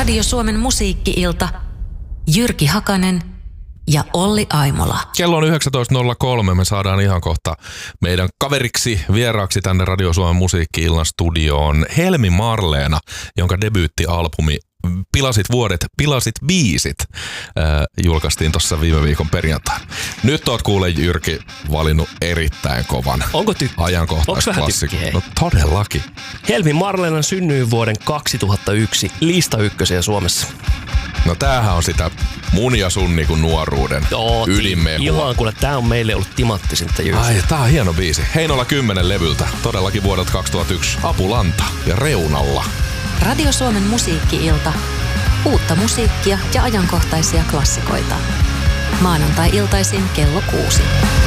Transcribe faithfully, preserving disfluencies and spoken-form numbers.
Radio Suomen musiikki-ilta, Jyrki Hakanen ja Olli Aimola. Kello on yhdeksäntoista nolla kolme. Me saadaan ihan kohta meidän kaveriksi vieraaksi tänne Radio Suomen musiikki-illan studioon Helmi Marleena, jonka debyyttialbumi Pilasit vuodet, pilasit biisit äh, julkaistiin tuossa viime viikon perjantaina. Nyt oot kuule Jyrki valinnut erittäin kovan Onko ty- ajankohtaisklassikon. No todellakin. Helmi Marleenan synnyin vuoden kaksituhattayksi lista ykkösiä Suomessa. No tämähän on sitä mun ja sun niinku nuoruuden ydinmehua. Ihan kuule, tää on meille ollut timanttisinta Jyrki. Ai, tää on hieno biisi. Heinola kymmenen levyltä, todellakin vuodelta kaksituhattayksi. Apulanta ja Reunalla. Radio Suomen musiikki-ilta. Uutta musiikkia ja ajankohtaisia klassikoita. Maanantai-iltaisin kello kuusi.